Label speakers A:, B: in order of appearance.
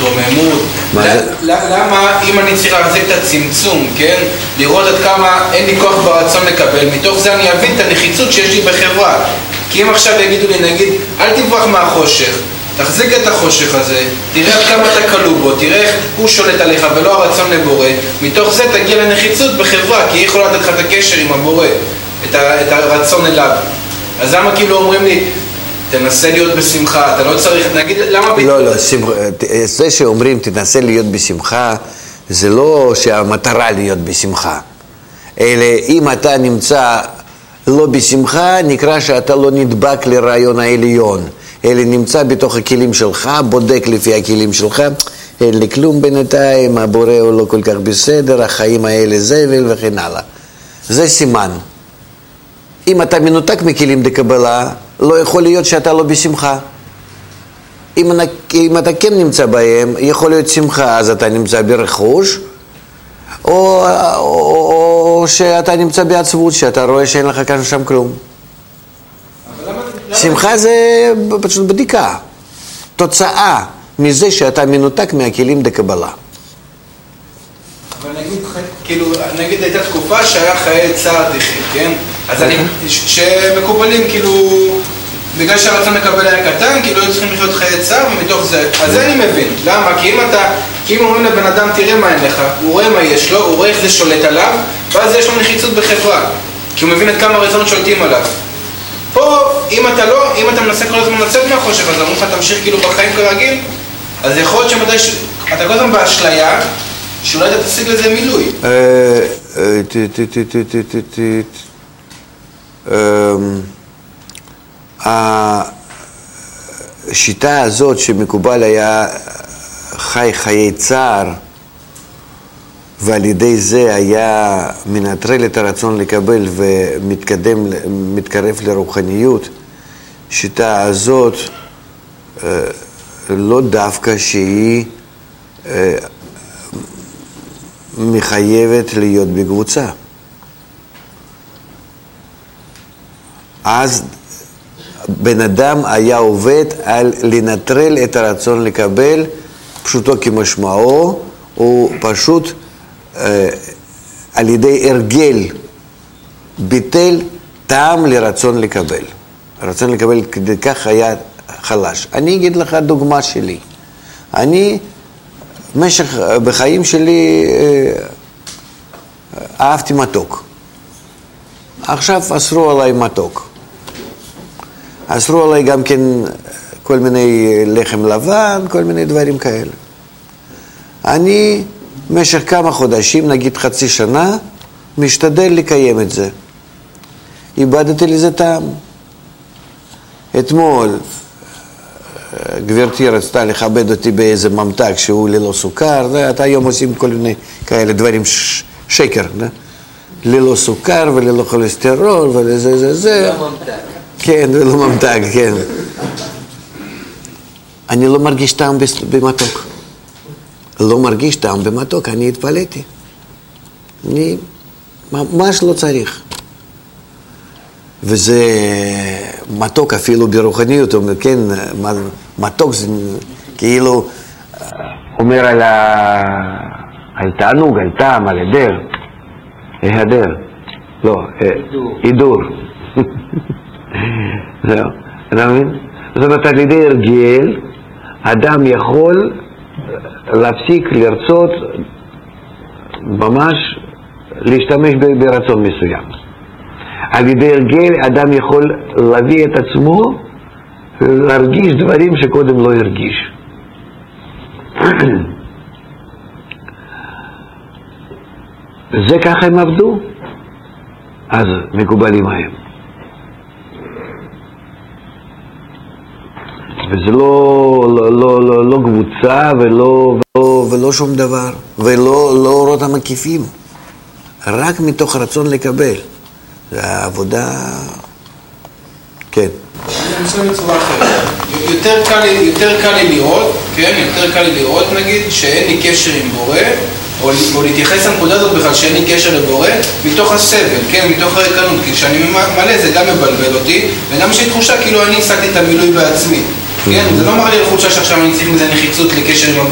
A: התרוממות. למה אם אני צריך להחזיק את הצמצום, כן? לראות עד כמה אין לי כוח ברצון לקבל, מתוך זה אני אבין את הנחיצות שיש לי בחברה. כי אם עכשיו יגידו לי, נגיד, אל תברח מהחושך, תחזיק את החושך הזה, תראה עד כמה אתה כלוא בו, תראה איך הוא שולט עליך ולא הרצון לבורא, מתוך זה תגיע לנחיצות בחברה, כי היא יכולה לתת לך את הקשר עם הבורא, את הרצון אליו. אז למה כאילו אומרים לי, תנסה להיות בשמחה, אתה לא צריך, נגיד, למה...
B: לא, זה שאומרים תנסה להיות בשמחה, זה לא שהמטרה להיות בשמחה, אלא אם אתה נמצא לא בשמחה, נקרא שאתה לא נדבק לרעיון העליון, אלא נמצא בתוך הכלים שלך, בודק לפי הכלים שלך, אין לי כלום בינתיים, הבורא הוא לא כל כך בסדר, החיים האלה זבל וכן הלאה. זה סימן. אם אתה מנותק מכלים דקבלה, לא יכול להיות שאתה לא בשמחה. אם אתה כן נמצא בהם, יכול להיות שמחה, אז אתה נמצא ברכוש, או שאתה נמצא בעצבות, שאתה רואה שאין לך כאן שם כלום. שמחה זה פשוט בדיקה, תוצאה מזה שאתה מנותק מהכלים דקבלה.
A: אבל נגיד הייתה תקופה שהיה חיי צער תחי, כן? אז שמקובלים כאילו, בגלל שהרצון לקבל היה קטן, כאילו היו צריכים לחיות חיי צער ומתוך זה, אז זה אני מבין. למה? כי אם אומרים לבן אדם תראה מה אין לך, הוא רואה מה יש לו, הוא רואה איך זה שולט עליו, ואז יש לו נחיצות בחברה, כי הוא מבין עד כמה הרצונות שולטים עליו. פה, אם אתה מנסה כל הזמן לצאת מהחושך, אז אמרו לך תמשיך כאילו בחיים כרגיל, אז יכול להיות שמתי אתה כל הזמן באשליה, שאולי אתה תשיג לזה מילוי.
B: השיטה הזאת שמקובל היה חיי צער, ועל ידי זה היה מנטרל את הרצון לקבל ומתקרב לרוחניות, שיטה הזאת לא דווקא שהיא מחייבת להיות בקבוצה. אז בן אדם היה עובד על לנטרל את הרצון לקבל, פשוטו כמשמעו, הוא פשוט על ידי הרגל ביטל טעם לרצון לקבל. הרצון לקבל כדי כך היה חלש. אני אגיד לך דוגמה שלי. אני בחיים שלי אהבתי מתוק. עכשיו אסרו עליי מתוק. אסרו עליי גם כן כל מיני לחם לבן, כל מיני דברים כאלה. אני במשך כמה חודשים, נגיד חצי שנה, משתדל לקיים את זה. איבדתי לזה טעם. אתמול גברתי רצתה לכבד אותי באיזה ממתק שהוא ללא סוכר, אתה היום עושים כל מיני כאלה דברים שקר, ללא סוכר וללא כולסטרול ולזה.
A: לא ממתק.
B: כן, ולא ממתק, כן. אני לא מרגיש טעם במתוק. לא מרגיש טעם במתוק, אני התפלאתי. אני ממש לא צריך. וזה מתוק אפילו ברוחניות, כן, מתוק זה כאילו אומר על תענוג, על טעם, על היעדר. היעדר. לא, הידור. זהו, אתה מבין? זאת אומרת, על ידי הרגל, אדם יכול להפסיק לרצות ממש להשתמש ברצון מסוים. על ידי הרגל אדם יכול להביא את עצמו להרגיש דברים שקודם לא הרגיש. זה ככה הם עבדו, אז מקובלים הם. וזה לא קבוצה ולא שום דבר, ולא אורות המקיפים, רק מתוך רצון לקבל. זה העבודה, כן.
A: אני מסוים בצורה אחרת. יותר קל לי לראות, כן? יותר קל לי לראות נגיד שאין לי קשר עם בורא, או להתייחס לנקודה הזאת בכלל שאין לי קשר לבורא, מתוך הסבל, כן? מתוך הריקנות, כי כשאני מלא זה גם מבלבל אותי, וגם יש לי תחושה כאילו אני השגתי את המילוי בעצמי. כן? זה לא מראה לי לחושה שעכשיו אני צריך מזה נחיצות לקשר עם הבורא.